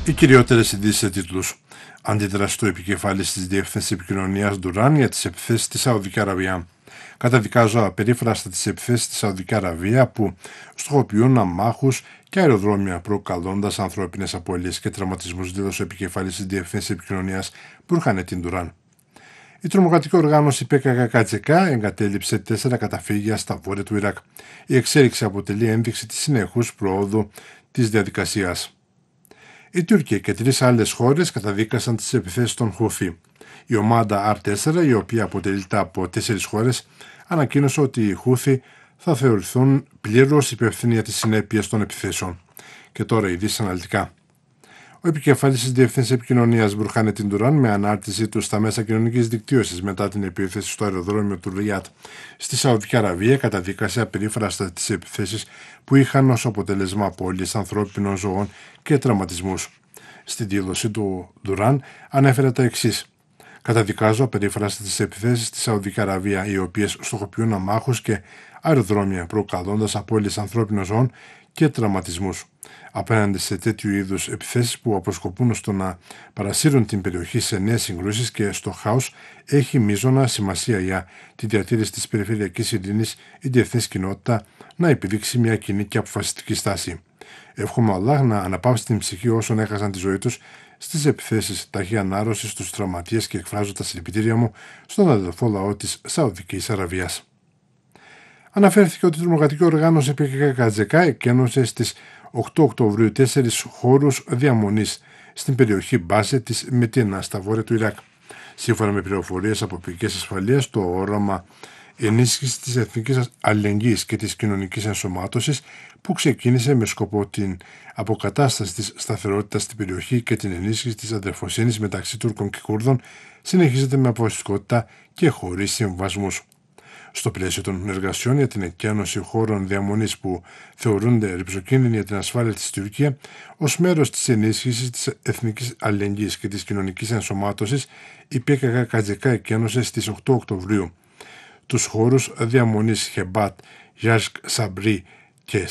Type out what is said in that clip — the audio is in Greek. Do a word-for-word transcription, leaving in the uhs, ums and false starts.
Οι κυριότερες ειδήσεις σε τίτλους. Αντίδραση του επικεφαλής της Διεύθυνσης Επικοινωνίας Ντουράν για τις επιθέσεις στη Σαουδική Αραβία. Καταδικάζω απερίφραστα τις επιθέσεις στη Σαουδική Αραβία που στοχοποιούν αμάχους και αεροδρόμια, προκαλώντας ανθρώπινες απώλειες και τραυματισμούς, δήλωσε ο επικεφαλής της Διεύθυνσης Επικοινωνίας Μπουρχανετίν Ντουράν. Η τρομοκρατική οργάνωση πι κέι κέι κέι εγκατέλειψε τέσσερα καταφύγια στα βόρεια του Ιράκ. Η εξέλιξη αποτελεί ένδειξη της συνεχούς προόδου της διαδικασίας. Η Τουρκία και τρεις άλλες χώρες καταδίκασαν τις επιθέσεις των Χούθι. Η ομάδα αρ τέσσερα, η οποία αποτελείται από τέσσερις χώρες, ανακοίνωσε ότι οι Χούθι θα θεωρηθούν πλήρως υπεύθυνοι για τις συνέπειες των επιθέσεων. Και τώρα ειδήσεις αναλυτικά. Ο επικεφαλής της Διεύθυνσης Επικοινωνίας Μπουρχανετίν Ντουράν, με ανάρτησή του στα μέσα κοινωνικής δικτύωσης μετά την επίθεση στο αεροδρόμιο του Ριάτ στη Σαουδική Αραβία, καταδίκασε απερίφραστα τις επιθέσεις που είχαν ως αποτέλεσμα απώλειες ανθρώπινων ζωών και τραυματισμούς. Στην δήλωση του, Ντουράν ανέφερε τα εξής. Καταδικάζω απερίφραστα τις επιθέσεις στη Σαουδική Αραβία, οι οποίες στοχοποιούν αμάχους και αεροδρόμια, προκαλώντας απώλειες ανθρώπινων ζώων και τραυματισμούς. Απέναντι σε τέτοιου είδους επιθέσεις που αποσκοπούν στο να παρασύρουν την περιοχή σε νέες συγκρούσεις και στο χάος, έχει μείζωνα σημασία για τη διατήρηση της περιφερειακής ειρήνης η διεθνής κοινότητα να επιδείξει μια κοινή και αποφασιστική στάση. Εύχομαι ο Αλλάχ να αναπαύσει την ψυχή όσων έχασαν τη ζωή τους στις επιθέσεις, ταχύ ανάρρωση στους τραυματίες και εκφράζω τα συλληπιτήρια μου στον αδελφό λαό της Σαουδικής Αραβίας. Αναφέρθηκε ότι η τρομοκρατική οργάνωση πι κέι κέι εκένωσε στις οκτώ Οκτωβρίου τέσσερις χώρους διαμονής στην περιοχή Μπάσε της Μετίνα στα βόρεια του Ιράκ. Σύμφωνα με πληροφορίες από πηγές ασφαλείας, το όραμα ενίσχυση της εθνικής αλληλεγγύης και της κοινωνικής ενσωμάτωσης, που ξεκίνησε με σκοπό την αποκατάσταση της σταθερότητας στην περιοχή και την ενίσχυση της αδερφοσύνης μεταξύ Τούρκων και Κούρδων, συνεχίζεται με αποφασιστικότητα και χωρίς συμβασμούς. Στο πλαίσιο των εργασιών για την εκένωση χώρων διαμονής που θεωρούνται ρυψοκίνδυνοι για την ασφάλεια της Τουρκία, ως μέρος της ενίσχυσης της εθνικής αλληλεγγύης και της κοινωνικής ενσωμάτωσης, η πι κέι κέι εκένωσε στις οκτώ Οκτωβρίου τους χώρους διαμονής Χεμπάτ, Γιάσκ Σαμπρί